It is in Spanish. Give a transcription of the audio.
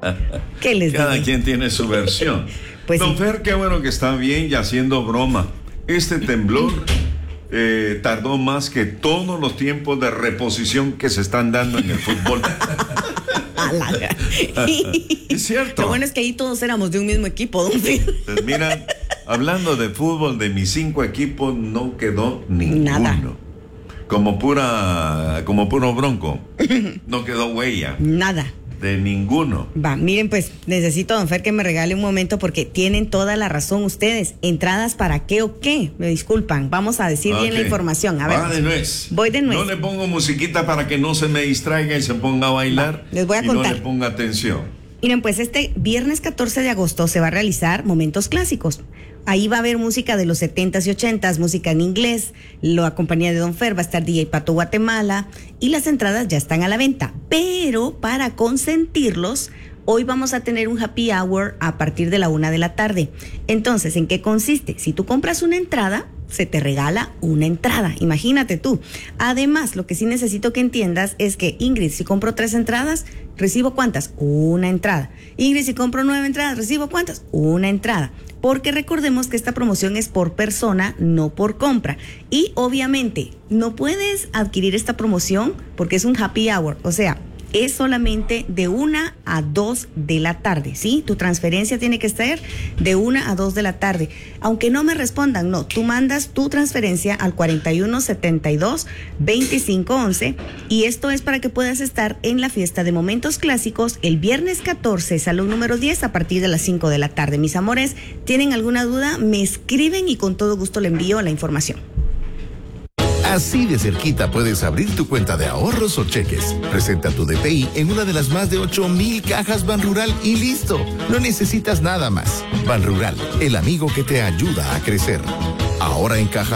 ¿Qué les digo? Cada quien tiene su versión. Pues Don sí. Fer, qué bueno que está bien y haciendo broma. Este temblor tardó más que todos los tiempos de reposición que se están dando en el fútbol. Es cierto. Lo bueno es que ahí todos éramos de un mismo equipo, don Fer. Pues mira, hablando de fútbol, de mis 5 equipos no quedó ninguno. Nada. Como puro bronco. No quedó huella Nada. de ninguno. Va, miren, pues necesito, don Fer, que me regale un momento porque tienen toda la razón ustedes. ¿Entradas para qué o qué? Me disculpan, vamos a decir bien la Ok. información. A ver, Va de nuez. voy de nuez. No le pongo musiquita para que no se me distraiga y se ponga a bailar. Les voy a y contar. no le ponga atención. Miren, pues este viernes 14 de agosto se va a realizar Momentos Clásicos. Ahí va a haber música de los 70s y 80s, música en inglés, la compañía de Don Fer va a estar DJ Pato Guatemala y las entradas ya están a la venta. Pero para consentirlos, hoy vamos a tener un happy hour a partir de la 1 de la tarde. Entonces, ¿en qué consiste? Si tú compras una entrada, se te regala una entrada, imagínate tú. Además, lo que sí necesito que entiendas es que, Ingrid, si compro 3 entradas, ¿recibo cuántas? Una entrada. Ingrid, si compro 9 entradas, ¿recibo cuántas? Una entrada. Porque recordemos que esta promoción es por persona, no por compra. Y obviamente, no puedes adquirir esta promoción porque es un happy hour, o sea, es solamente de 1 a 2 de la tarde, ¿sí? Tu transferencia tiene que ser de 1 a 2 de la tarde. Aunque no me respondan, no, tú mandas tu transferencia al 4172-2511 y esto es para que puedas estar en la fiesta de Momentos Clásicos el viernes 14, salón número 10, a partir de las 5 de la tarde. Mis amores, ¿tienen alguna duda? Me escriben y con todo gusto le envío la información. Así de cerquita puedes abrir tu cuenta de ahorros o cheques. Presenta tu DPI en una de las más de 8,000 cajas Banrural y listo. No necesitas nada más. Banrural, el amigo que te ayuda a crecer. Ahora en Caja